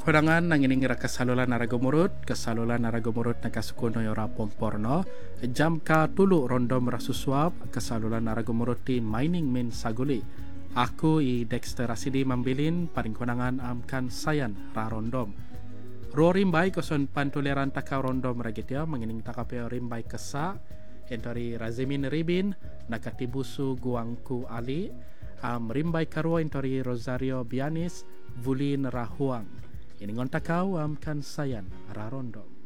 konangan nang ining kasalulan naragumurut nakasukuno yora pomporno jam ka tulu rondom rasusuap kasalulan naragumurut ti mining min saguli. Aku i Dexter Asidi mambilin paring konangan amkan sayan rarondom. Ro rimbay koson pantuleran taka rondom ragitya mangining takapeo rimbay kesa entori Razimin Ribin nakatibusu guangku Ali rimbay karua entori Rosario Bianis Vulin Rahuang. Ini ngon takaw kan sayan rarondom.